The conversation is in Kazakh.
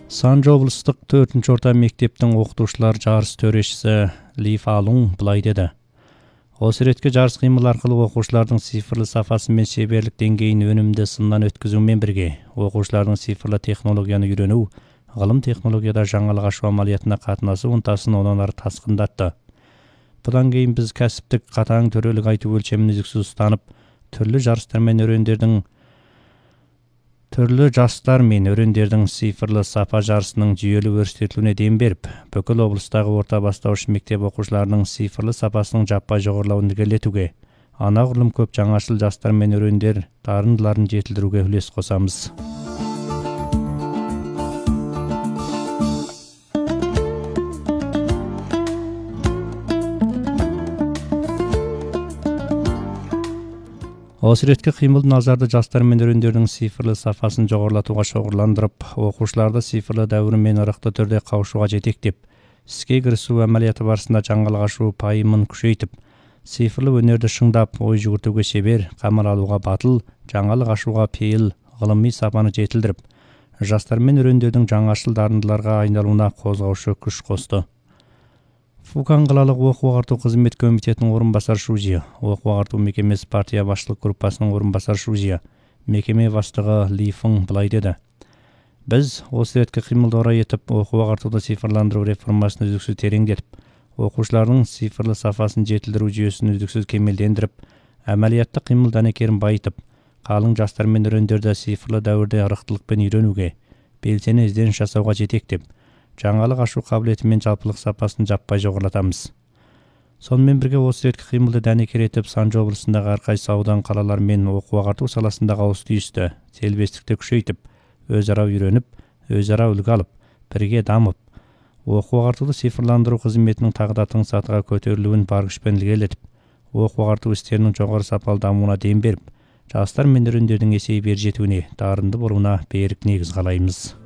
Санжы облыстық 4-ші орта мектептің оқытушылар жарыс төрешісі Ли Фалун былай деді. Осы ретке жарыс қимыл арқылы оқушылардың цифрлы сапасы мен шеберлік деңгейін өнімді сыннан өткізумен бірге, оқушылардың цифрлы технологияны үйрену, ғылым технологияда жаңалық ашу амалиятына қатынасы ынтасын онан ары тасқындатты. Бұдан кейін біз кәсіптік қатаң төрелік айту өлшемін үздіксіз ұстанып, түрлі жастар мен өрендердің цифрлы сапа жарысының жүйелі өрістетілуіне дем беріп, бүкіл облыстағы орта бастауыш мектеп оқушыларының цифрлы сапасының жаппай жоғарылауын ілгерілетуге, анағұрлым көп жаңашыл жастар мен өрендер дарындыларын жетілдіруге үлес қосамыз. Осы ретке қимылды назарды жастар мен өрендердің цифрлы сапасын жоғарылатуға шоғырландырып, оқушыларды цифрлы дәуірмен ырықты түрде қауышуға жетектеп, іске кірісу әмәлияты барысында жаңалық ашу пайымын күшейтіп, цифрлы өнерді шыңдап, ой жүгіртуге шебер, қамыр алуға батыл, жаңалық ашуға пейіл, ғылыми сапаны жетілдіріп, жастар мен өрендердің жаңашыл дарындыларға айналуына қозғаушы күш қосты. Фукан қалалық оқу-ағарту қызмет комитетінің орынбасар шужия, оқу-ағарту мекемесі партия басшылық группасының орынбасар шужия, мекеме бастығы Ли Фың былай деді. Біз осы ретке қимылды орай етіп, оқу-ағартуды цифрландыру реформасын үздіксіз тереңдетіп, оқушылардың цифрлы сапасын жетілдіру жүйесін үздіксіз кемелдендіріп, әмәлиятты қимыл дәнекерін байытып, қалың жастар мен өрендерді цифрлы дәуірде ырықтылықпен үйренуге, белсене ізденіс жасауға жетектеп, жаңалық ашу қабілеті мен жалпылық сапасын жаппай жоғарылатамыз. Сонымен бірге осы ретке қимылды дәнекер етіп, Санжы облысындағы әрқайсы аудан қалалар мен оқу-ағарту саласындағы ауыс-түйісті, селбестікті күшейтіп, өзара үйреніп, өзара үлгі алып, бірге дамып, оқу-ағартуды цифрландыру қызметінің тағы да тың сатыға көтерілуін бар күшпен ілгерілетіп, оқу-ағарту істерінің жоғары сапалы дамуына дем беріп, жастар мен өрендердің есейіп ер жетуіне, дарынды болуына берік негіз қалаймыз.